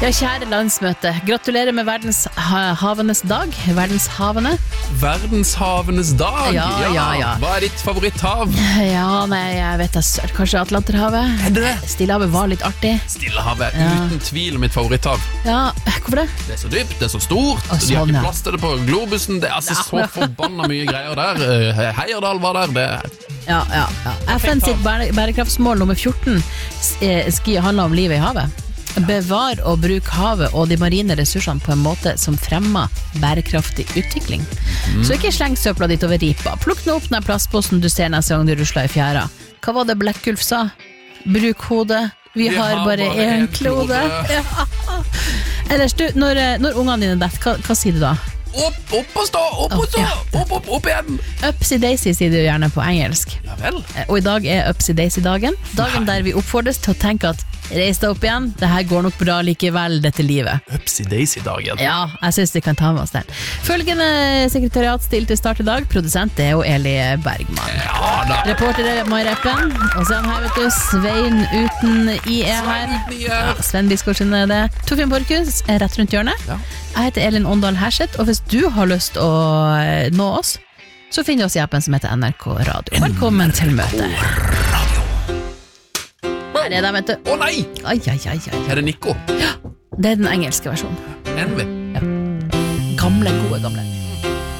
Ja, kjære landsmøte, gratulerer med verdenshavenes dag. Verdenshavenes dag? Ja. Hva ditt favoritthav? Ja, nei, jeg vet da, kanskje Atlanterhavet. Er det? Stillehavet var litt artig. Stillehavet, uten tvil mitt favoritthav. Ja, hvorfor det? Det så dypt, det så stort, de har ikke plass til det på globusen, det så forbanna mye greier der. Heierdal var der, det... Ja. FN sitt bærekraftsmål nummer 14 handler om livet i havet. Bevar og bruk havet og de marine ressursene på en måte som fremmer bærekraftig utvikling. Så ikke sleng søpla ditt over ripa. Plukk nå opp den plastposten du ser neste gang du rusler i fjæra. Hva var det Blekkulf sa? Bruk hodet. Vi har bare en klode. Ja. Ellers du, når ungene dine detter, hva sier du da? Opp og stå, opp igjen. Upsy Daisy sier du gjerne på engelsk. Ja vel. Og i dag Upsy Daisy dagen der vi oppfordres til å tenke at reis deg opp igjen, det her går nok bra likevel dette livet. Upsy Daisy dagen. Ja, jeg synes vi kan ta med oss den. Følgende sekretariatstil til start i dag. Produsent det jo Eli Bergman. Ja da. Reporter Mai Reppen. Og så her vet du, Svein uten IE her. Ja, Sven Biskårdsen det. Torfinn Borchhus rett rundt hjørnet. Ja. Jeg heter Elin Åndal Herseth, og hvis du har lyst å nå oss, så finner du oss i appen som heter NRK Radio. Velkommen til møtet. Her det, vet du. Nei! Ai. Er det Nico? Ja, det den engelske versjonen. Envy? Ja. Gamle, gode